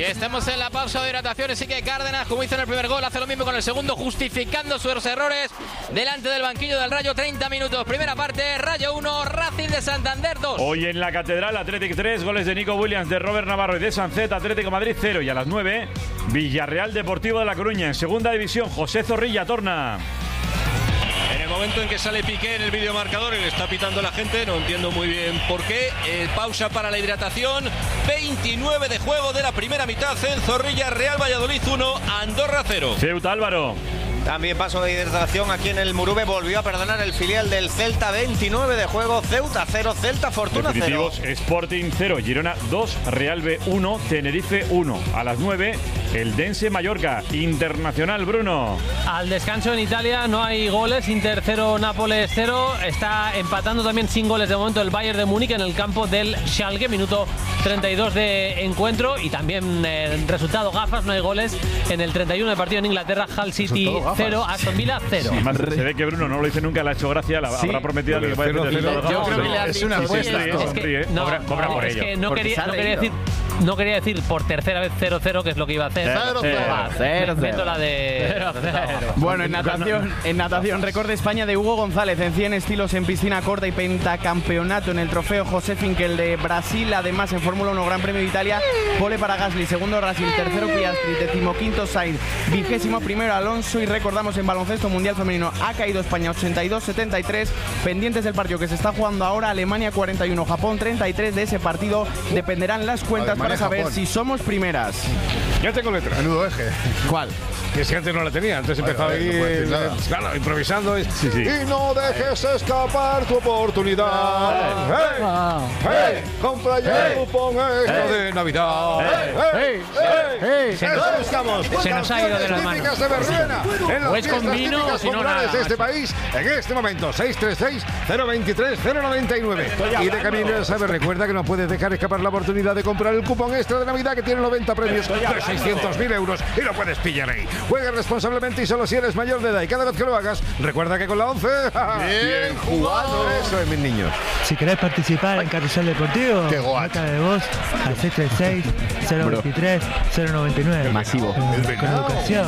estamos en la pausa de hidratación, así que Cárdenas, como hizo en el primer gol, hace lo mismo con el segundo, justificando sus errores delante del banquillo del Rayo. 30 minutos, primera parte, Rayo 1, Racing de Santander 2. Hoy en la Catedral, Athletic 3, goles de Nico Williams, de Robert Navarro y de Sancet, Atlético Madrid 0. Y a las 9, Villarreal Deportivo de La Coruña. En segunda división, José Zorrilla torna. En el momento en que sale Piqué en el videomarcador y le está pitando la gente, no entiendo muy bien por qué. Pausa para la hidratación. 29 de juego de la primera mitad en Zorrilla. Real Valladolid 1, Andorra 0. Ceuta, Álvaro. También paso de hidratación aquí en el Murube. Volvió a perdonar el filial del Celta. 29 de juego, Ceuta 0, Celta Fortuna 0. Definitivos, Sporting 0, Girona 2, Real B 1, Tenerife 1. A las 9, el Dense Mallorca, Internacional, Bruno. Al descanso en Italia no hay goles, Inter 0, Nápoles 0. Está empatando también sin goles de momento el Bayern de Múnich en el campo del Schalke, minuto 32 de encuentro. Y también resultado gafas, no hay goles en el 31 de partido en Inglaterra. Hull City 0, Aston Villa 0. Sí, más se ve que Bruno no lo dice nunca, le ha hecho gracia, habrá prometido que puede hacer. Yo creo que le es una apuesta. Cobra por ello. Es que no quería decir por tercera vez 0-0, que es lo que iba a hacer. 0-0. Meto la de 0-0. Bueno, en natación, récord de España de Hugo González en 100 estilos en piscina corta y pentacampeonato en el trofeo José Finkel de Brasil. Además, en Fórmula 1, Gran Premio de Italia, pole para Gasly, segundo Russell, tercero Piastri, 15º Sainz, 21º Alonso. Y recordamos, en baloncesto mundial femenino ha caído España 82-73. Pendientes del partido que se está jugando ahora, Alemania 41, Japón 33. De ese partido dependerán las cuentas para saber Japón, si somos primeras. Ya tengo letra. Menudo eje. ¿Cuál? Que si antes no la tenía, antes empezaba ahí claro, improvisando. Y no dejes escapar tu oportunidad. Compra ya el cupón de Navidad. Se nos ha ido de las manos. Típicas de verbena en las Pues con vino, típicas si no, populares nada. de este país en este momento. 636-023-099. Y de camino ya sabes, recuerda que no puedes dejar escapar la oportunidad de comprar el cupón extra de Navidad que tiene 90 premios de 600.000 euros y lo puedes pillar ahí. Juega responsablemente y solo si eres mayor de edad. Y cada vez que lo hagas, recuerda que con la 11... ¡Bien jugado! Eso es, mis niños. Si querés participar en Carrusel Deportivo, nota de voz al 636-023-099. Masivo. Con educación,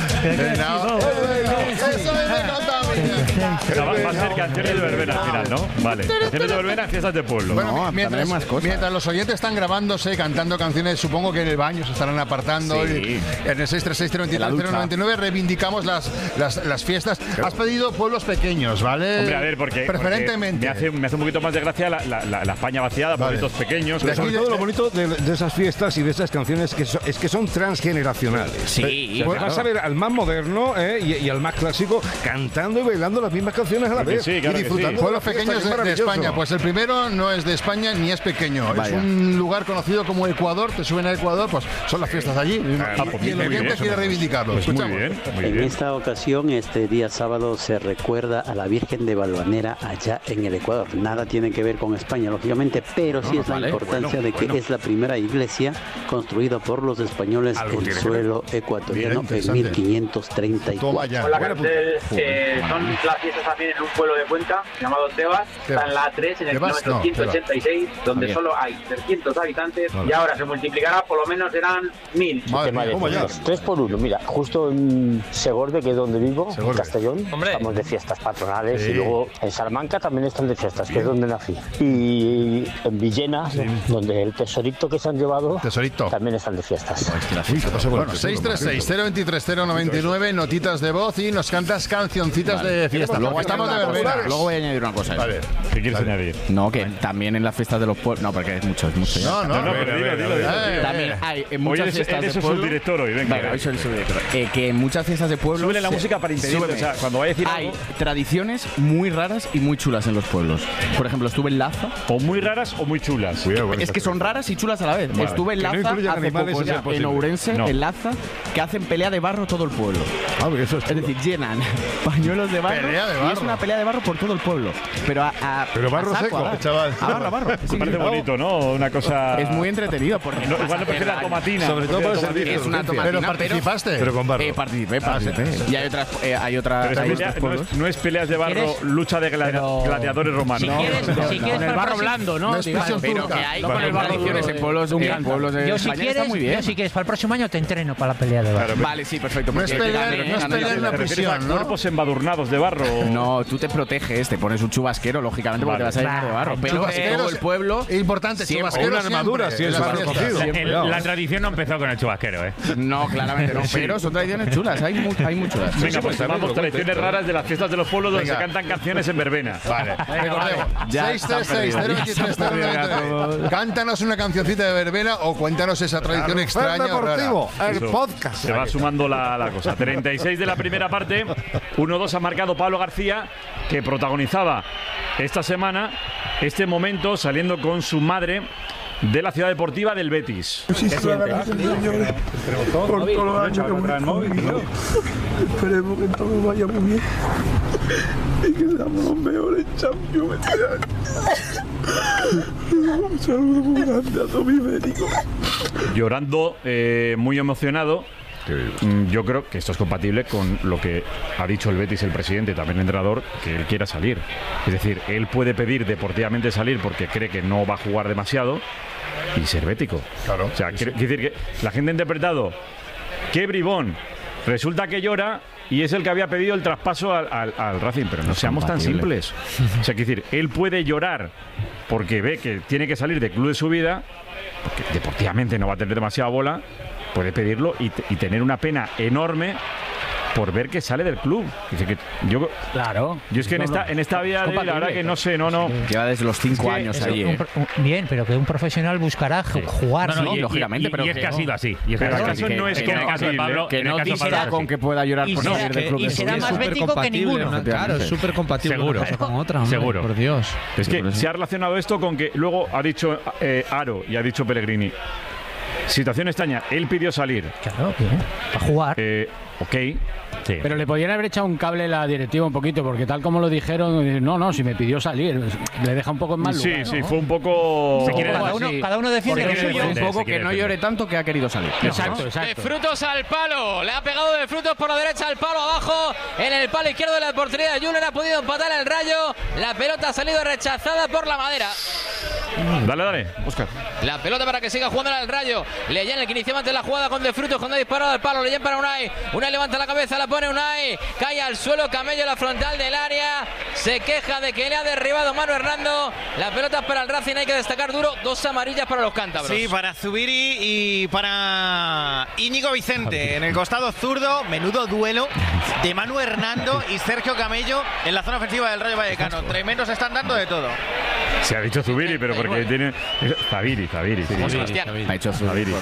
Va a ser canciones de verbena al final, ¿no? Vale. Canciones de verbena, fiestas de pueblo. Bueno, mientras los oyentes están grabándose, cantando canciones, supongo que en el baño se estarán apartando. Sí. En el 636-023-099 reivindicamos las fiestas. Has pedido pueblos pequeños, ¿vale? Hombre, a ver, porque preferentemente. Me hace un poquito más de gracia la España vaciada, pueblitos pequeños. Sobre todo lo bonito de esas fiestas y de esas canciones es que son transgeneracionales. Sí, pues vas a ver al más moderno y al más clásico cantando y bailando las mismas canciones a la vez. Sí, claro, y disfrutando pueblos pequeños de España. Pues el primero no es de España ni es pequeño. Vaya. Es un lugar conocido como Ecuador. Te suben a Ecuador, pues son las fiestas allí. Y el oyente quiere reivindicarlo. Pues muy bien. En esta ocasión, este día sábado, se recuerda a la Virgen de Valvanera allá en el Ecuador. Nada tiene que ver con España, lógicamente, pero sí es la importancia de que es la primera iglesia construida por los españoles en suelo ecuatoriano en 1534. Hola, cartel, son las fiestas también en un pueblo de Cuenca llamado Tebas. Está en la A3 en el kilómetro 186, donde solo hay 300 habitantes y ahora se multiplicará, por lo menos serán 1000. Vale, 3 por 1. Mira, justo en Segorbe, que es donde vivo, en Castellón, estamos de fiestas patronales, y luego en Salamanca también están de fiestas, que es donde nací. Y en Villena, donde el tesorito que se han llevado, también están de fiestas. Bueno, 636-023-099, notitas de voz y nos cantas cancioncitas de fiesta. Luego estamos de verbena. Luego voy a añadir una cosa. A ver, ¿qué quieres añadir? No, que también en las fiestas de los pueblos. No, porque es mucho. No, pero dilo. También hay en muchas fiestas de pueblo. Subdirector hoy, venga. Hoy soy el subdirector. Que en muchas fiestas de pueblo. Súbele la música para impedir. O sea, cuando vaya a decir hay algo, tradiciones muy raras y muy chulas en los pueblos. Por ejemplo, estuve en Laza. o muy raras o muy chulas. Es que son raras y chulas a la vez. Vale. Estuve en Que no Laza incluyan hace animales, poco eso es en posible. Ourense, No. en Laza, que hacen pelea de barro todo el pueblo. eso Es decir, llenan pañuelos de barro, Pelea de y barro. es una pelea de barro por todo el pueblo. Pero barro a saco, seco, a dar. chaval. A barro. Sí, Parece bonito, ¿no? Una cosa. Es muy entretenido porque No, igual no prefiero la tomatina. Sobre todo para servir. es una tomatina, Pero participaste. Pero con barro. Participé. Y hay otras Pero hay no es peleas de barro, ¿Quieres? lucha de gladiadores romanos. Si quieres con el barro blando, ¿no? Pero que hay con el barro tradiciones en pueblos. Yo Yo si quieres, para el próximo año te entreno para la pelea de barro. Vale, sí, perfecto. No es pelear en la prisión, ¿no? Cuerpos embadurnados de barro. No, tú te proteges, te pones un chubasquero, lógicamente, porque te vas a llenar de barro. Pero todo el pueblo. Importante, chubasquero. Una armadura, si es barro cocido. La tradición no empezó con el chubasquero, ¿eh? No, claramente no. Pero son tradiciones chulas, hay muy chulas. Venga, pues vamos, tradiciones raras de las fiestas de los pueblos donde se cantan canciones en verbena. Vale. 636-023-093. Cántanos una cancioncita de verbena o cuéntanos esa tradición extraña. Deportivo, el podcast. Se va sumando la cosa. 36 de la primera parte. 1-2 ha marcado Pablo García, que protagonizaba esta semana este momento saliendo con su madre de la ciudad deportiva del Betis. Esperemos que todo vaya muy bien y que seamos los mejores Champions. Un saludo muy grande a todo mi médico. Llorando, muy emocionado. Yo creo que esto es compatible con lo que ha dicho el Betis, el presidente, también el entrenador, que él quiera salir. Es decir, él puede pedir deportivamente salir porque cree que no va a jugar demasiado y ser bético. Claro. O sea, quiere decir que la gente ha interpretado que bribón, resulta que llora y es el que había pedido el traspaso al Racing, pero no seamos tan simples. O sea, quiere decir, él puede llorar porque ve que tiene que salir del club de su vida, porque deportivamente no va a tener demasiada bola. Puede pedirlo y tener una pena enorme por ver que sale del club. Dice que yo es que en esta vida de la verdad que no sé, no. Lleva desde los 5 años ahí. Bien, pero que un profesional buscará jugar. No, lógicamente, pero es que ha sido así. Y es que no es en el caso de Pablo, que no dista con que pueda llorar por salir del club. Y será más bético que ninguno. Claro, es súper compatible una cosa con otra. Seguro. Por Dios. Es que se ha relacionado esto con que luego ha dicho Aro y ha dicho Pellegrini. Situación extraña, él pidió salir. Claro, para jugar. Ok. Sí. Pero le podían haber echado un cable a la directiva un poquito, porque tal como lo dijeron, no, si me pidió salir, le deja un poco en mal lugar. Sí, fue un poco... Cada uno defiende lo suyo. Un poco que no llore tanto que ha querido salir. Exacto. De frutos al palo, le ha pegado de frutos por la derecha al palo abajo, en el palo izquierdo de la portería de Julen ha podido empatar el Rayo, la pelota ha salido rechazada por la madera. Dale, Óscar. La pelota para que siga jugando al Rayo. Leyen, el que inició antes la jugada con De Frutos cuando ha disparado al palo. Leyen para Unai levanta la cabeza, la pone Unai, cae al suelo, Camello, la frontal del área, se queja de que le ha derribado Manu Hernando. La pelota es para el Racing, hay que destacar duro, 2 amarillas para los cántabros. Sí, para Zubiri y para Íñigo Vicente en el costado zurdo. Menudo duelo de Manu Hernando y Sergio Camello en la zona ofensiva del Rayo Vallecano. Tremendos están dando de todo. Se ha dicho Zubiri, pero porque tiene... Zaviri. Ha hecho Zubiri.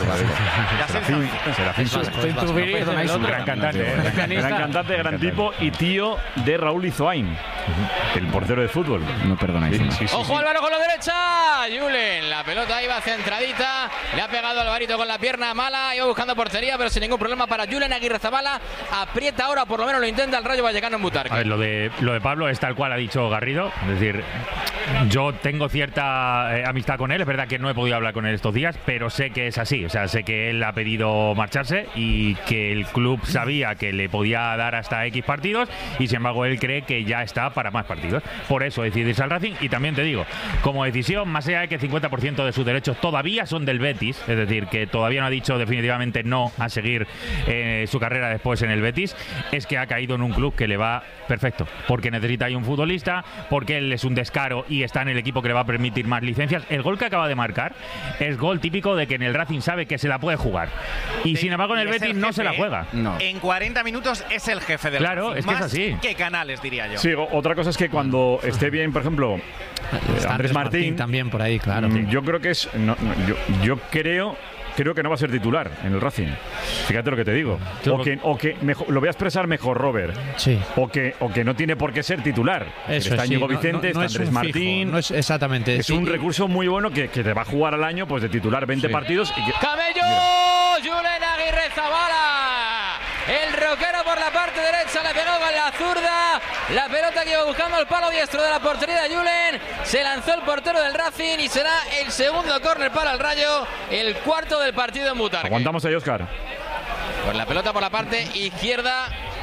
Gran cantante, gran tipo y tío de Raúl Izoain, el portero de fútbol. No perdonáis. Ojo Álvaro con la derecha, Julen, la pelota iba centradita, le ha pegado Alvarito con la pierna mala, iba buscando portería, pero sin ningún problema para Julen. Aguirrezabala aprieta ahora, por lo menos lo intenta el Rayo Vallecano en Butarque. A ver, lo de Pablo es tal cual ha dicho Garrido, es decir, yo tengo cierta amistad con él, es verdad que no he podido hablar con él estos días, pero sé que es así, o sea, sé que él ha pedido marcharse y que el club sabía que le podía dar hasta X partidos y sin embargo él cree que ya está para más partidos. Por eso decidirse al Racing. Y también te digo, como decisión, más allá de que 50% de sus derechos todavía son del Betis, es decir, que todavía no ha dicho definitivamente no a seguir su carrera después en el Betis, es que ha caído en un club que le va perfecto, porque necesita ahí un futbolista, porque él es un descaro y está en el equipo que le va a permitir más licencias. El gol que acaba de marcar es gol típico de que en el Racing sabe que se la puede jugar y sin embargo en el Betis no se la juega. No. En 40 minutos es el jefe del Claro, Racing. es que es así. ¿Qué canales, diría yo? Sí, otra cosa es que cuando esté bien, por ejemplo, Andrés Martín también por ahí, claro. Yo creo que es... yo creo que no va a ser titular en el Racing. Fíjate lo que te digo. O que mejor, lo voy a expresar mejor, Robert. Sí. O que no tiene por qué ser titular. Eso está sí, Íñigo Vicente, está Andrés Martín. No es exactamente. Es un recurso muy bueno que te va a jugar al año pues de titular 20 partidos. Y que, ¡Camello! ¡Julen Aguirrezabala! El roquero por la parte derecha le pegó con la zurda. La pelota que iba buscando el palo diestro de la portería de Julen. Se lanzó el portero del Racing y será el segundo córner para el Rayo. El cuarto del partido en Butarque. Aguantamos ahí, Óscar. Pues la pelota por la parte izquierda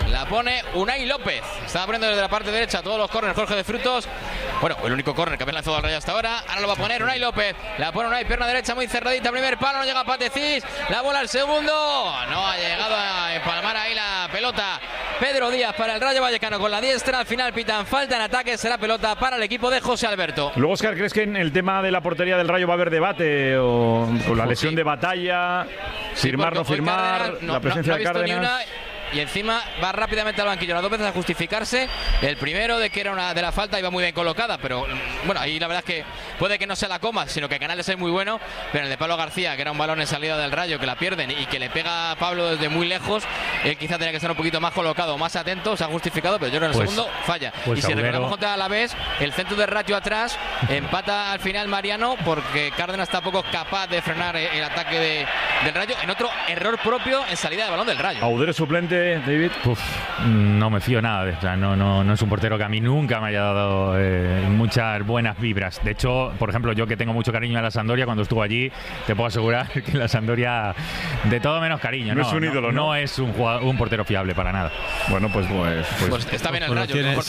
La pone Unai López. Estaba poniendo desde la parte derecha todos los córneres Jorge de Frutos. Bueno, el único córner que había lanzado al Rayo hasta ahora. Ahora lo va a poner Unai López. La pone Unai, pierna derecha muy cerradita. Primer palo, no llega Patecís. La bola al segundo. No ha llegado a empalmar ahí la pelota. Pedro Díaz para el Rayo Vallecano con la diestra. Al final pitan falta en ataque. Será pelota para el equipo de José Alberto. Luego, Óscar, ¿crees que en el tema de la portería del Rayo va a haber debate? O la lesión de Batalla, firmar, no firmar, la presencia de Cárdenas. Y encima va rápidamente al banquillo las dos veces a justificarse. El primero de que era una de la falta, iba muy bien colocada, pero bueno, ahí la verdad es que puede que no se la coma, sino que Canales es muy bueno, pero el de Pablo García, que era un balón en salida del Rayo, que la pierden y que le pega a Pablo desde muy lejos, él quizá tenía que estar un poquito más colocado, más atento, se ha justificado, pero yo creo que en el segundo falla. Y si recordamos contra Alavés, el centro de Rayo atrás, empata al final Mariano, porque Cárdenas tampoco es capaz de frenar el ataque del Rayo, en otro error propio en salida de balón del Rayo. Audero suplente, David. No me fío nada. O sea, no es un portero que a mí nunca me haya dado muchas buenas vibras. De hecho, por ejemplo, yo que tengo mucho cariño a la Sampdoria, cuando estuvo allí, te puedo asegurar que la Sampdoria, de todo menos cariño. No es un ídolo, ¿no? No es un portero fiable para nada. Bueno, pues está bien el Rayo. Es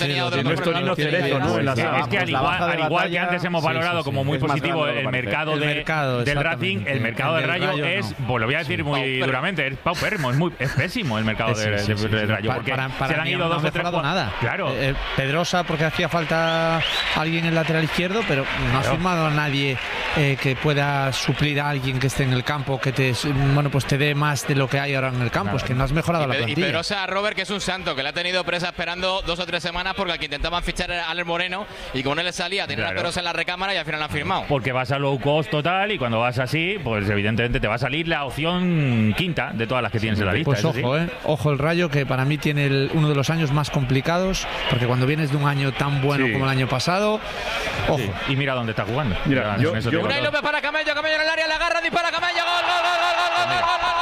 que al igual que antes hemos valorado como muy positivo el mercado del Racing, el mercado del Rayo es, pues lo voy a decir muy duramente, es paupérrimo, es pésimo el mercado del Rayo. Porque se le han ido dos o tres. Nada. Claro. Pedrosa, porque hacía falta alguien en el lateral izquierdo, pero no ha firmado a nadie que pueda suplir a alguien que esté en el campo, que te dé más de lo que hay ahora en el campo. Es que no has mejorado la plantilla. Y Pedrosa, Robert, que es un santo, que le ha tenido presa esperando 2 o 3 semanas porque al que intentaban fichar era Alex Moreno y como no le salía, tenía a Pedrosa en la recámara y al final la han firmado. Porque vas a low cost total y cuando vas así, pues evidentemente te va a salir la opción quinta de todas las que tienes en la lista. Pues ojo el Rayo, que para mí tiene uno de los años más complicados, porque cuando vienes de un año tan bueno como el año pasado, ojo. Sí. Y mira dónde está jugando. Mira, Unai López para Camello en el área, la agarra, dispara Camello, gol, gol, gol, gol, gol, gol, gol, gol.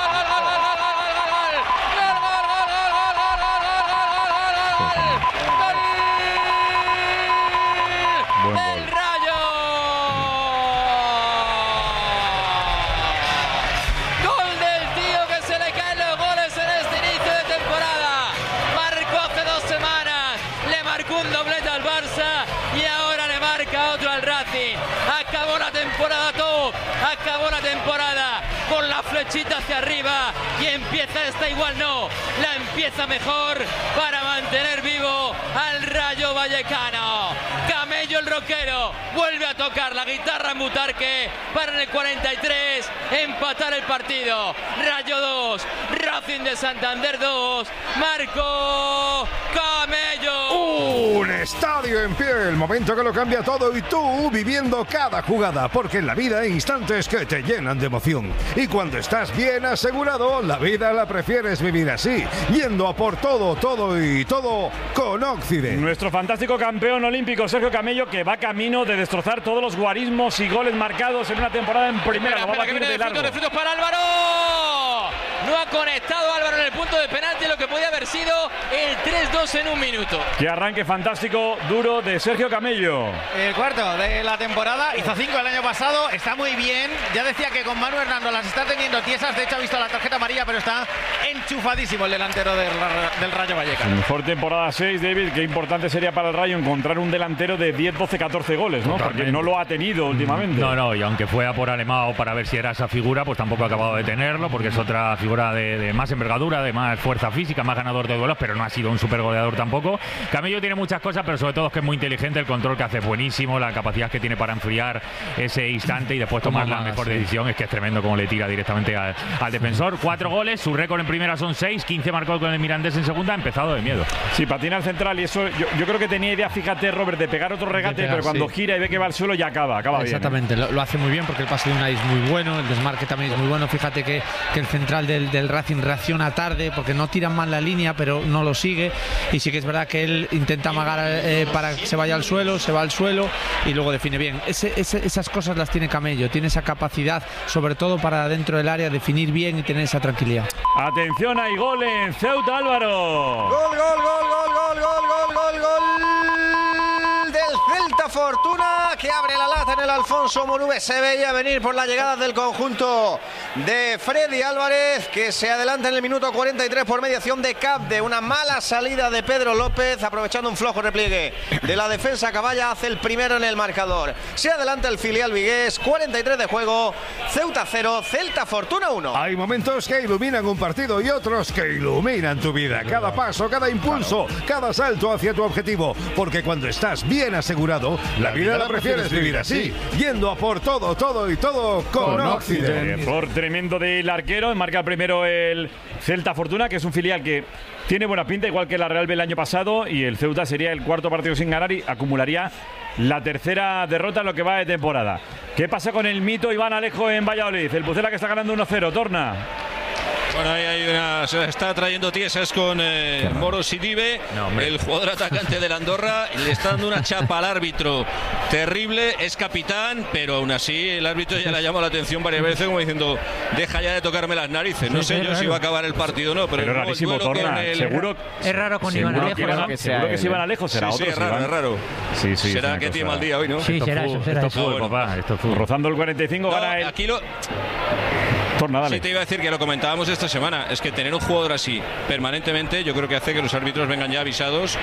Acabó la temporada con la flechita hacia arriba y empieza esta igual no, la empieza mejor para mantener vivo al Rayo Vallecano. Camello el rockero vuelve a tocar la guitarra en Butarque para en el 43 empatar el partido. Rayo 2, Racing de Santander 2, Marco Camello. Un estadio en pie, el momento que lo cambia todo y tú viviendo cada jugada, porque en la vida hay instantes que te llenan de emoción. Y cuando estás bien asegurado, la vida la prefieres vivir así, yendo a por todo con Occident. Nuestro fantástico campeón olímpico Sergio Camello, que va camino de destrozar todos los guarismos y goles marcados en una temporada en primera. Espera, que viene de frutos para Álvaro. No ha conectado Álvaro en el punto de penalti, lo que podía haber sido el 3-2 en un minuto. Qué arranque fantástico, duro de Sergio Camello. El cuarto de la temporada, hizo 5 el año pasado, está muy bien. Ya decía que con Manu Hernando las está teniendo tiesas, de hecho ha visto la tarjeta amarilla, pero está enchufadísimo el delantero del Rayo Vallecano. Mejor temporada 6, David, qué importante sería para el Rayo encontrar un delantero de 10, 12, 14 goles, ¿no? Totalmente. Porque no lo ha tenido últimamente. No, y aunque fue a por Alemão para ver si era esa figura, pues tampoco ha acabado de tenerlo, porque es otra figura de más envergadura, de más fuerza física, más ganador de duelos, pero no ha sido un super goleador tampoco. Camello tiene muchas cosas, pero sobre todo es que es muy inteligente, el control que hace es buenísimo, la capacidad que tiene para enfriar ese instante y después tomar la mejor decisión, es que es tremendo como le tira directamente al defensor. 4 goles, su récord en primera son 6, 15 marcó con el Mirandés en segunda, ha empezado de miedo. Sí, patina al central y eso, yo creo que tenía idea, fíjate, Robert, de pegar otro regate, pero cuando gira y ve que va al suelo ya acaba exactamente, bien. Lo hace muy bien porque el pase de Unai es muy bueno, el desmarque también es muy bueno. Fíjate que el central del Racing reacciona tarde porque no tira mal la línea, pero no lo sigue, y sí que es verdad que él intenta amagar para que se vaya al suelo, se va al suelo y luego define bien. Esas cosas las tiene Camello, tiene esa capacidad, sobre todo para dentro del área, definir bien y tener esa tranquilidad. Atención, hay gol en Ceuta, Álvaro. Gol del Celta, Fortuna, que abre la lata en el Alfonso Murube. Se veía venir por la llegada del conjunto de Freddy Álvarez, que se adelanta en el minuto 43 por mediación de Capde. Una mala salida de Pedro López, aprovechando un flojo repliegue de la defensa. Caballa hace el primero en el marcador. Se adelanta el filial vigués, 43 de juego, Ceuta 0, Celta Fortuna 1. Hay momentos que iluminan un partido y otros que iluminan tu vida. Cada paso, cada impulso, cada salto hacia tu objetivo. Porque cuando estás bien asegurado, la vida la prefieres vivir así, yendo a por todo con Occident. Por tremendo del arquero, marca primero el Celta Fortuna, que es un filial que tiene buena pinta, igual que la Real B el año pasado, y el Ceuta sería el cuarto partido sin ganar y acumularía la tercera derrota en lo que va de temporada. ¿Qué pasa con el mito Iván Alejo en Valladolid? El Pucela que está ganando 1-0, Torna. Bueno, ahí hay se está trayendo tiesas con Moros y Dive, el jugador atacante del Andorra. Le está dando una chapa al árbitro terrible, es capitán, pero aún así el árbitro ya le ha llamado la atención varias veces, como diciendo, deja ya de tocarme las narices. No sé yo si va a acabar el partido o no, pero rarísimo, Torna. Seguro es raro con Iván Alejo. Seguro que si Iván Alejo será otro. Sí, es raro, es raro. Sí, será que tiene mal día hoy, ¿no? Sí, será eso. Esto fue, papá. Esto fue. Rozando el 45, gana el... Aquí lo... Torna, dale. Sí, te iba a decir que lo comentábamos esta semana. Es que tener un jugador así permanentemente, yo creo que hace que los árbitros vengan ya avisados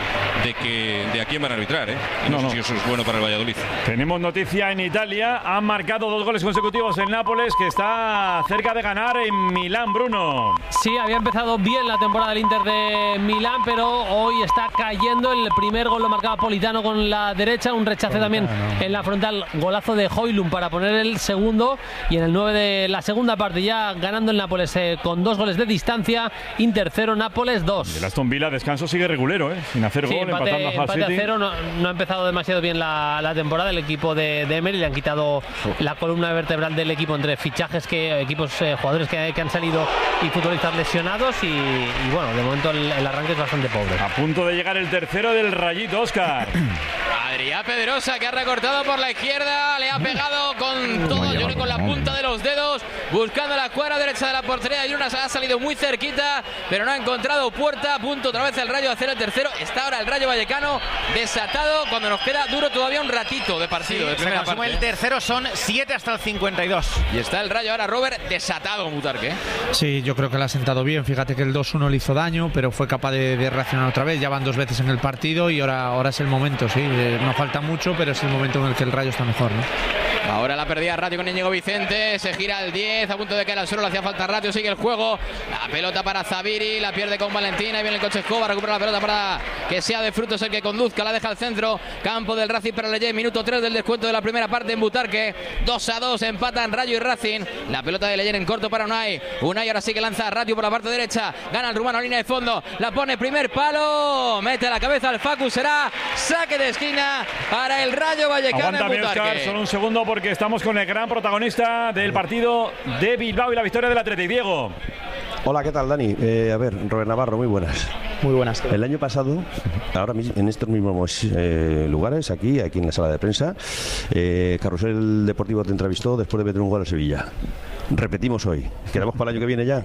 de a quién van a arbitrar, ¿eh? Y no sé si eso es bueno para el Valladolid. Tenemos noticia en Italia. Han marcado 2 goles consecutivos el Nápoles, que está cerca de ganar en Milán, Bruno. Sí, había empezado bien la temporada del Inter de Milán, pero hoy está cayendo. El primer gol lo marcaba Politano con la derecha, un rechace también en la frontal, golazo de Højlund para poner el segundo, y en el 9 de la segunda parte ya ganando el Nápoles con 2 goles de distancia. Inter 0, Nápoles 2. El Aston Villa descanso sigue regulero, sin hacer gol, empatando a Hull City. A 0, no ha empezado demasiado bien la temporada. El equipo de Emery le han quitado la columna vertebral del equipo entre fichajes, jugadores que han salido y futbolistas lesionados, y bueno, de momento el arranque es bastante pobre. A punto de llegar el tercero del Rayito, Óscar. Adrián Pedrosa, que ha recortado por la izquierda, le ha pegado con todo, yo creo, con la punta de los dedos, buscando la cuadra derecha de la portería de Llunas. Ha salido muy cerquita, pero no ha encontrado puerta. A punto otra vez el Rayo de hacer el tercero. Está ahora el Rayo Vallecano desatado, cuando nos queda duro todavía un ratito de partido. De primera parte. El tercero son 7 hasta el 52. Y está el Rayo ahora, Robert, desatado, Butarque. Sí, yo creo que le ha sentado bien. Fíjate que el 2-1 le hizo daño, pero fue capaz de reaccionar otra vez. Ya van 2 veces en el partido y ahora es el momento, sí. No falta mucho, pero es el momento en el que el Rayo está mejor, ¿no? Ahora la perdida Ratio con Íñigo Vicente, se gira el 10, a punto de caer al suelo, le hacía falta Ratio, sigue el juego, la pelota para Zaviri, la pierde con Valentina, y viene el coche Escobar, recupera la pelota para que sea de Frutos el que conduzca, la deja al centro, campo del Racing para Leyé, minuto 3 del descuento de la primera parte en Butarque, 2-2, empatan Rayo y Racing, la pelota de Leyé en corto para Unai ahora sí que lanza a Ratio por la parte derecha, gana el rumano, línea de fondo, la pone primer palo, mete la cabeza al Facu, será saque de esquina para el Rayo Vallecano. Aguántame, en Butarque. Oscar, solo un segundo, porque estamos con el gran protagonista del partido de Bilbao y la victoria del Athletic, Diego. Hola, ¿qué tal, Dani? A ver, Robert Navarro, muy buenas. Muy buenas. El año pasado, ahora mismo, en estos mismos lugares, aquí en la sala de prensa, Carrusel Deportivo te entrevistó después de meter un gol a Sevilla. Repetimos hoy. ¿Quedamos para el año que viene ya?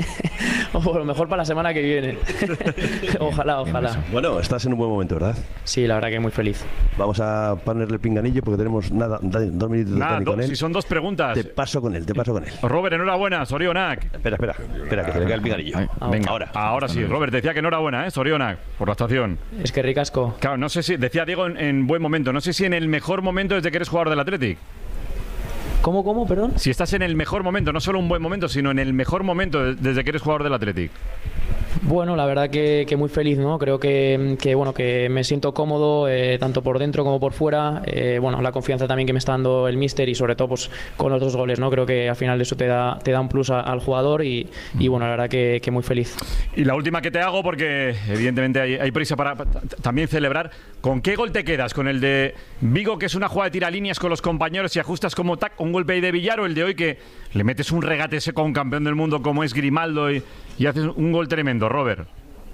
O lo mejor para la semana que viene. Ojalá. Bueno, estás en un buen momento, ¿verdad? Sí, la verdad que muy feliz. Vamos a ponerle el pinganillo porque tenemos 2 minutos con él. Si son 2 preguntas. Te paso con él. Robert, enhorabuena, Sorionak. Espera, que se le cae el pinganillo. Venga, ahora sí. Robert, decía que enhorabuena, Sorionak, por la actuación. Es que ricasco. Claro, no sé si, decía Diego en buen momento, no sé si en el mejor momento desde que eres jugador del Athletic. ¿Cómo, perdón? Si estás en el mejor momento, no solo un buen momento, sino en el mejor momento desde que eres jugador del Athletic. Bueno, la verdad que muy feliz, ¿no? Creo que me siento cómodo tanto por dentro como por fuera. Bueno, la confianza también que me está dando el míster y sobre todo pues con los 2 goles, ¿no? Creo que al final eso te da un plus al jugador y bueno, la verdad que muy feliz. Y la última que te hago, porque evidentemente hay prisa para también celebrar. ¿Con qué gol te quedas? ¿Con el de Vigo, que es una jugada de tiralíneas con los compañeros y ajustas como un golpe ahí de billar, o el de hoy que le metes un regate seco a un campeón del mundo como es Grimaldo y haces un gol tremendo, Robert?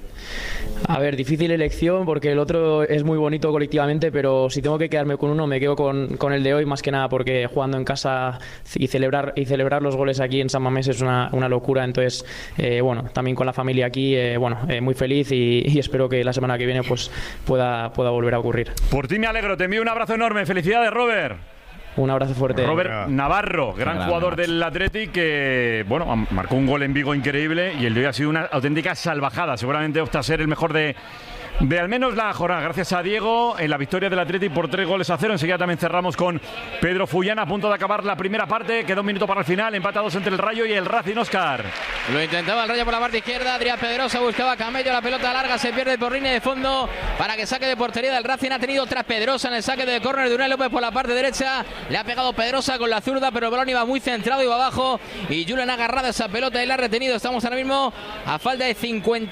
A ver, difícil elección porque el otro es muy bonito colectivamente, pero si tengo que quedarme con uno me quedo con el de hoy, más que nada porque jugando en casa y celebrar los goles aquí en San Mamés es una locura. Entonces, bueno, también con la familia aquí, muy feliz y espero que la semana que viene pues pueda volver a ocurrir. Por ti me alegro, te envío un abrazo enorme, felicidades, Robert. Un abrazo fuerte. Robert Navarro, gran jugador del Athletic, que bueno, marcó un gol en Vigo increíble y el de hoy ha sido una auténtica salvajada. Seguramente opta a ser el mejor de al menos la jornada, gracias a Diego, en la victoria del Athletic por 3-0. Enseguida también cerramos con Pedro Fullana, a punto de acabar la primera parte. Queda un minuto para el final, empatados entre el Rayo y el Racing. Óscar. Lo intentaba el Rayo por la parte izquierda. Adrián Pedrosa buscaba a Camello, la pelota larga se pierde por línea de fondo para que saque de portería del Racing. Ha tenido tras Pedrosa en el saque de córner de Unai López por la parte derecha. Le ha pegado Pedrosa con la zurda, pero el balón iba muy centrado, iba abajo y Julen ha agarrado esa pelota y la ha retenido. Estamos ahora mismo a falta de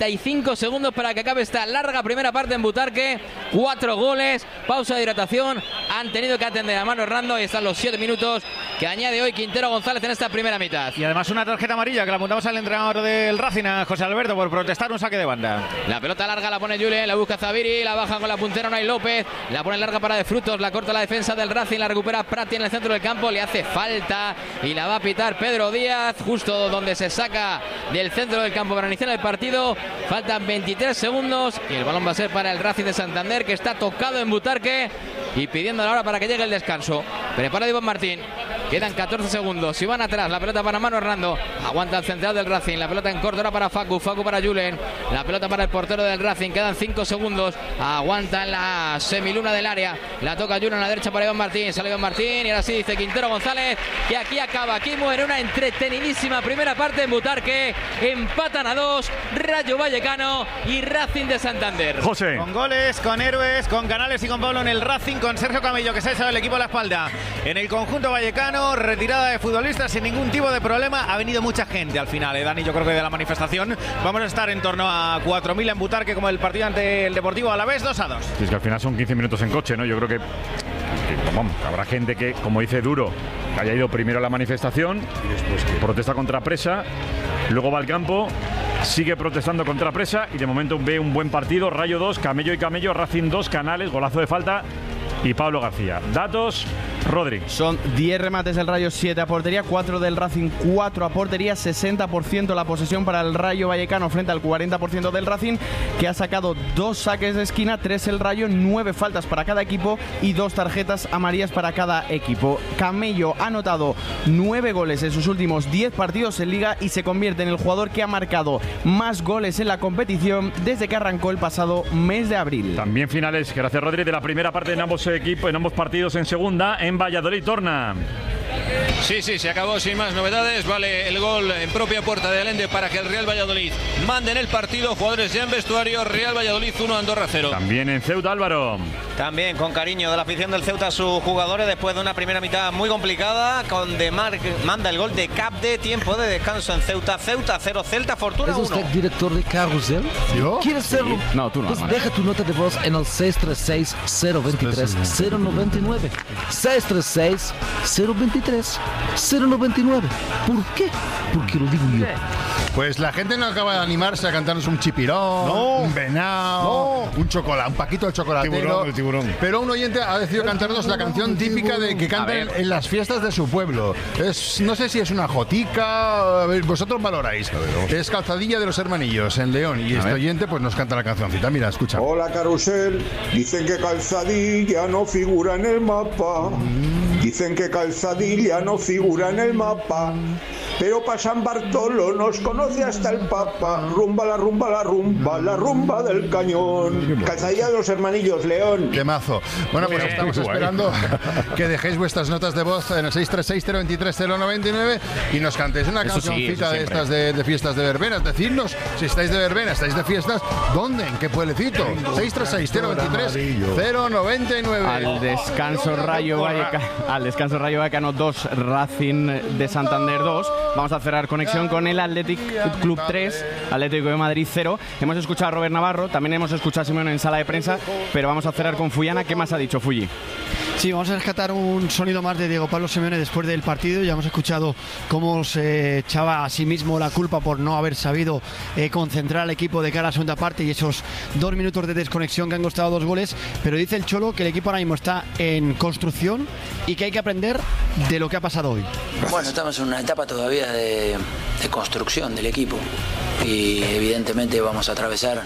55 segundos para que acabe esta larga primera parte en Butarque. 4 goles, pausa de hidratación, han tenido que atender a Manu Hernando y están los 7 minutos que añade hoy Quintero González en esta primera mitad. Y además una tarjeta amarilla que la apuntamos al entrenador del Racing, a José Alberto, por protestar un saque de banda. La pelota larga la pone Julen, la busca Zaviri, la baja con la puntera Unai López, la pone larga para De Frutos, la corta la defensa del Racing, la recupera Prati en el centro del campo, le hace falta y la va a pitar Pedro Díaz, justo donde se saca del centro del campo para iniciar el partido. Faltan 23 segundos y el balón va a ser para el Racing de Santander, que está tocado en Butarque y pidiendo la hora para que llegue el descanso. Prepara Iván Martín. Quedan 14 segundos. Si van atrás, la pelota para Manu Hernando. Aguanta el central del Racing. La pelota en corto ahora para Facu. Facu para Julen. La pelota para el portero del Racing. Quedan 5 segundos. Aguanta en la semiluna del área. La toca Julen a la derecha para Iván Martín. Sale Iván Martín y ahora sí dice Quintero González que aquí acaba. Aquí muere una entretenidísima primera parte en Butarque. Empatan a 2 Rayo Vallecano y Racing de Santander. José. Con goles, con héroes, con Canales y con Pablo en el Racing, con Sergio Camello que se ha echado el equipo a la espalda. En el conjunto vallecano, retirada de futbolistas sin ningún tipo de problema. Ha venido mucha gente al final, Dani, yo creo que de la manifestación. Vamos a estar en torno a 4.000 en Butarque, como el partido ante el Deportivo Alavés, 2-2. Sí, es que al final son 15 minutos en coche, ¿no? Yo creo que vamos, habrá gente que, como dice Duro, que haya ido primero a la manifestación y después que protesta contra Presa, luego va al campo, sigue protestando contra Presa y de momento ve un buen partido. Rayo 2, Camello y Camello, Racing 2, Canales, golazo de falta y Pablo García. Datos, Rodri. Son 10 remates del Rayo, 7 a portería, 4 del Racing, 4 a portería, 60% la posesión para el Rayo Vallecano frente al 40% del Racing, que ha sacado 2 saques de esquina, 3 el Rayo, 9 faltas para cada equipo y 2 tarjetas amarillas para cada equipo. Camello ha anotado 9 goles en sus últimos 10 partidos en Liga y se convierte en el jugador que ha marcado más goles en la competición desde que arrancó el pasado mes de abril. También finales, gracias Rodri, de la primera parte en ambos equipos, en ambos partidos en segunda, en Valladolid torna. Sí, se acabó sin más novedades. Vale el gol en propia puerta de Allende para que el Real Valladolid mande en el partido. Jugadores ya en vestuario. Real Valladolid 1, Andorra 0. También en Ceuta, Álvaro. También con cariño de la afición del Ceuta a sus jugadores después de una primera mitad muy complicada. Con Demar manda el gol de Capde. Tiempo de descanso en Ceuta. Ceuta 0, Celta Fortuna 1. ¿Es usted director de Carrusel? ¿Yo? ¿Quieres serlo? Sí. No, tú no. Pues deja tu nota de voz en el 636-023-099. 636-023-099. ¿Por qué? Porque lo digo yo. Pues la gente no acaba de animarse a cantarnos un chipirón, un venado, un chocolate, un paquito de chocolatero. El tiburón. Pero un oyente ha decidido cantarnos la canción típica de que cantan en las fiestas de su pueblo. No sé si es una jotica, a ver, vosotros valoráis. Es Calzadilla de los Hermanillos en León y este oyente pues nos canta la cancioncita. Mira, escucha. Hola Carusel, dicen que Calzadilla no figura en el mapa. Dicen que Calzadilla no figura en el mapa. Pero para San Bartolo nos conoce hasta el Papa. Rumba la rumba, la rumba, la rumba del cañón. Calzadilla de los Hermanillos, León. Temazo. Bueno, pues estamos esperando que dejéis vuestras notas de voz en el 636-023-099 y nos cantéis una cancioncita de estas de fiestas de verbenas. Decidnos si estáis de verbena, estáis de fiestas, ¿dónde? ¿En qué pueblecito? 636-023-099. Al descanso Rayo Vallecano 2, Racing de Santander 2. Vamos a cerrar conexión con el Athletic Club 3, Atlético de Madrid 0. Hemos escuchado a Robert Navarro, también hemos escuchado a Simeone en sala de prensa, pero vamos a cerrar con Fullana. ¿Qué más ha dicho Fulli? Sí, vamos a rescatar un sonido más de Diego Pablo Simeone después del partido. Ya hemos escuchado cómo se echaba a sí mismo la culpa por no haber sabido concentrar al equipo de cara a la segunda parte y esos 2 minutos de desconexión que han costado 2 goles. Pero dice el Cholo que el equipo ahora mismo está en construcción y que hay que aprender de lo que ha pasado hoy. Bueno, estamos en una etapa todavía de construcción del equipo y evidentemente vamos a atravesar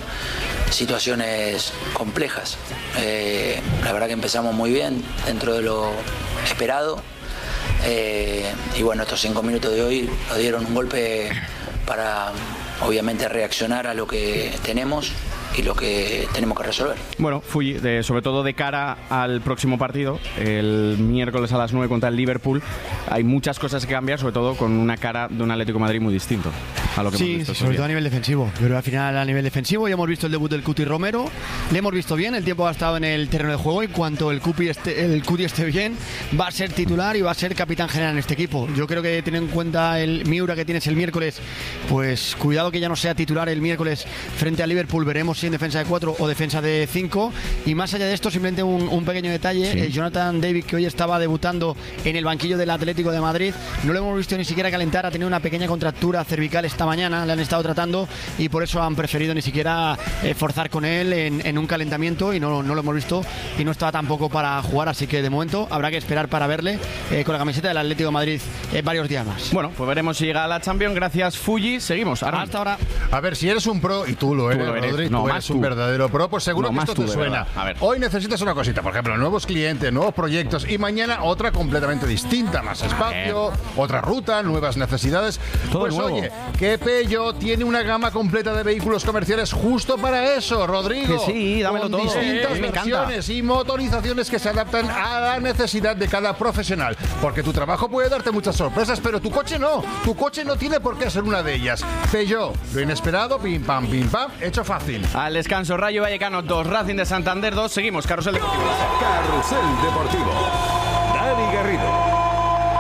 situaciones complejas. La verdad que empezamos muy bien dentro de lo esperado. Y bueno, estos 5 minutos de hoy nos dieron un golpe para obviamente reaccionar a lo que tenemos y lo que tenemos que resolver. Bueno, Fulli, sobre todo de cara al próximo partido, el miércoles a las 9 contra el Liverpool, hay muchas cosas que cambiar, sobre todo con una cara de un Atlético de Madrid muy distinto a lo que hemos visto. Sobre todo a nivel defensivo. Pero al final, a nivel defensivo, ya hemos visto el debut del Cuti Romero, le hemos visto bien, el tiempo gastado en el terreno de juego. En cuanto el Cuti esté bien, va a ser titular y va a ser capitán general en este equipo. Yo creo que teniendo en cuenta el Miura que tienes el miércoles, pues cuidado que ya no sea titular el miércoles frente al Liverpool. Veremos si en defensa de 4 o defensa de 5. Y más allá de esto, simplemente un pequeño detalle. Jonathan David, que hoy estaba debutando en el banquillo del Atlético de Madrid, no lo hemos visto ni siquiera calentar. Ha tenido una pequeña contractura cervical esta mañana, le han estado tratando y por eso han preferido ni siquiera forzar con él en un calentamiento, y no lo hemos visto y no estaba tampoco para jugar. Así que de momento habrá que esperar para verle con la camiseta del Atlético de Madrid varios días más. Bueno, pues veremos si llega a la Champions. Gracias, Fulli. Seguimos. Hasta ahora. A ver, si eres un pro, y tú lo eres, Rodri, tú eres un verdadero pro, pues seguro que esto te suena. A ver. Hoy necesitas una cosita, por ejemplo, nuevos clientes, nuevos proyectos, y mañana otra completamente distinta, más espacio, otra ruta, nuevas necesidades. Todo pues nuevo. oye, que Peugeot tiene una gama completa de vehículos comerciales justo para eso, Rodrigo. Que sí, dámelo con todo. distintas Me encanta. versiones y motorizaciones que se adaptan a la necesidad de cada profesional. Porque tu trabajo puede darte muchas sorpresas, pero tu coche no. Tu coche no tiene por qué ser una de ellas. Peugeot, lo inesperado, pim pam, hecho fácil. Al descanso, Rayo Vallecano 2, Racing de Santander 2. Seguimos, Carrusel Deportivo. Carrusel Deportivo. Dani Garrido.